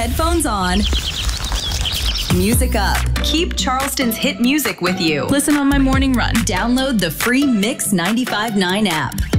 Headphones on. Music up. Keep Charleston's hit music with you. Listen on my morning run. Download the free Mix 95.9 app.